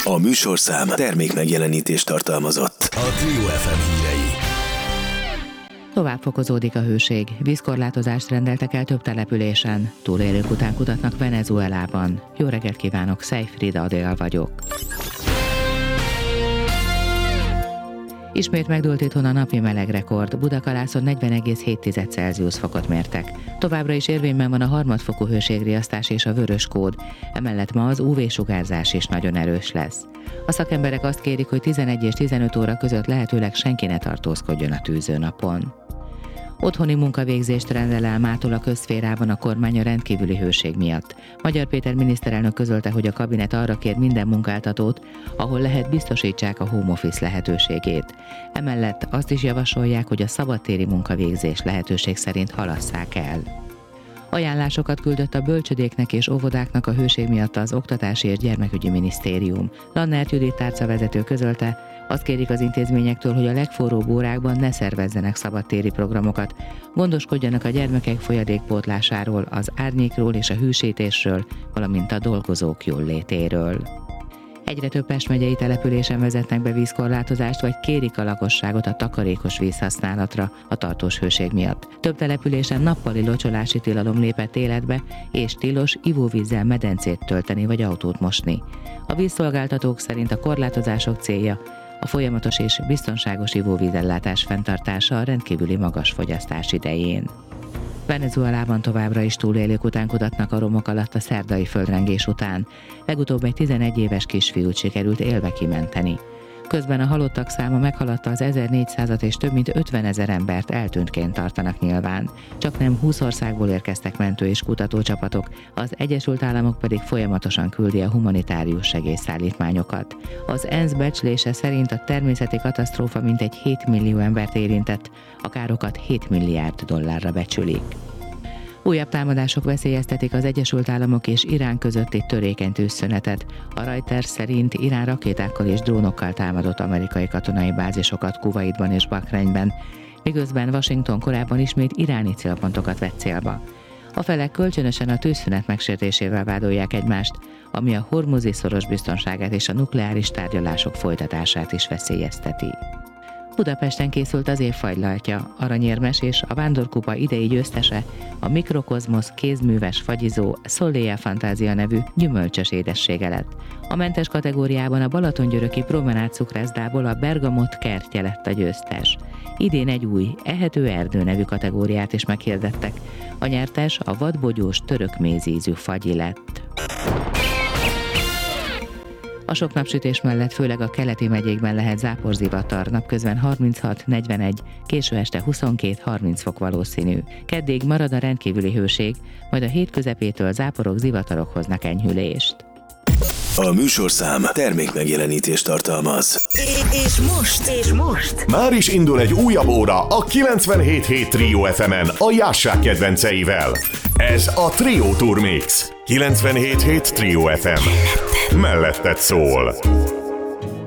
A műsorszám termékmegjelenítést tartalmazott. A Trio FM hírei. Tovább fokozódik a hőség. Vízkorlátozást rendeltek el több településen. Túlélők után kutatnak Venezuelában. Jó reggelt kívánok, Szejfrida Adél vagyok. Ismét megdőlt itthon a napi melegrekord. Budakalászon 40,7 Celsius fokot mértek. Továbbra is érvényben van a harmadfokú hőségriasztás és a vörös kód. Emellett ma az UV-sugárzás is nagyon erős lesz. A szakemberek azt kérik, hogy 11 és 15 óra között lehetőleg senki ne tartózkodjon a tűzőnapon. Otthoni munkavégzést rendel el mától a közszférában a kormány a rendkívüli hőség miatt. Magyar Péter miniszterelnök közölte, hogy a kabinet arra kér minden munkáltatót, ahol lehet, biztosítsák a home office lehetőségét. Emellett azt is javasolják, hogy a szabadtéri munkavégzés lehetőség szerint halasszák el. Ajánlásokat küldött a bölcsödéknek és óvodáknak a hőség miatt az Oktatási és Gyermekügyi Minisztérium. Lannert Judit tárcavezető közölte, azt kérik az intézményektől, hogy a legforróbb órákban ne szervezzenek szabadtéri programokat, gondoskodjanak a gyermekek folyadékpótlásáról, az árnyékról és a hűsítésről, valamint a dolgozók jólétéről. Egyre több Pest megyei településen vezetnek be vízkorlátozást, vagy kérik a lakosságot a takarékos vízhasználatra a tartós hőség miatt. Több településen nappali locsolási tilalom lépett életbe, és tilos ivóvízzel medencét tölteni vagy autót mosni. A vízszolgáltatók szerint a korlátozások célja a folyamatos és biztonságos ivóvízellátás fenntartása a rendkívüli magas fogyasztás idején. Venezuelában továbbra is túlélők után kutatnak a romok alatt a szerdai földrengés után. Legutóbb egy 11 éves kisfiút sikerült élve kimenteni. Közben a halottak száma meghaladta az 1400-at, és több mint 50 000 embert eltűntként tartanak nyilván. Csaknem 20 országból érkeztek mentő- és kutatócsapatok, az Egyesült Államok pedig folyamatosan küldi a humanitárius segélyszállítmányokat. Az ENSZ becslése szerint a természeti katasztrófa mintegy 7 millió embert érintett, a károkat 7 milliárd dollárra becsülik. Újabb támadások veszélyeztetik az Egyesült Államok és Irán közötti törékeny tűzszünetet. A Reuters szerint Irán rakétákkal és drónokkal támadott amerikai katonai bázisokat Kuwaitban és Bahreinben, miközben Washington korábban ismét iráni célpontokat vett célba. A felek kölcsönösen a tűzszünet megsértésével vádolják egymást, ami a Hormuzi szoros biztonságát és a nukleáris tárgyalások folytatását is veszélyezteti. Budapesten készült az év fagylaltja, aranyérmes és a Vándorkupa idei győztese, a Mikrokozmosz kézműves fagyizó Soleil Fantázia nevű gyümölcsös édessége lett. A mentes kategóriában a Balatongyöröki Promenád cukrászdából a Bergamot kertje lett a győztes. Idén egy új, ehető erdő nevű kategóriát is meghirdettek. A nyertes a vadbogyós török mézízű fagyi lett. A sok napsütés mellett főleg a keleti megyékben lehet záporzivatar, napközben 36-41, késő este 22-30 fok valószínű. Keddig marad a rendkívüli hőség, majd a hét közepétől záporok, zivatarok hoznak enyhülést. A műsorszám termékmegjelenítést tartalmaz. És most? Már is indul egy újabb óra a 97.7 Trio FM-en a Jássák kedvenceivel. Ez a Trio Tour Mix. 97.7 Trio FM. Melletted szól.